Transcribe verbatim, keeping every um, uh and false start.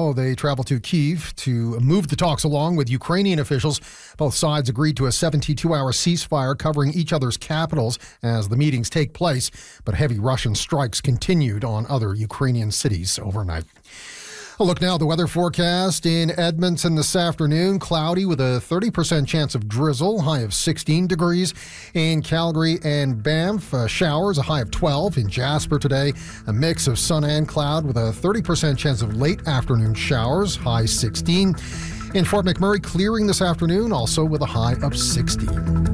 now they travel to Kyiv to move the talks along with Ukrainian officials. Both sides agreed to a seventy-two hour ceasefire covering each other's capitals as the meetings take place, but heavy Russian strikes continued on other Ukrainian cities overnight. A look now at the weather forecast in Edmonton this afternoon. Cloudy with a thirty percent chance of drizzle, high of sixteen degrees. In Calgary and Banff, uh, showers, a high of twelve. In Jasper today, a mix of sun and cloud with a thirty percent chance of late afternoon showers, high sixteen. In Fort McMurray, clearing this afternoon, also with a high of sixteen.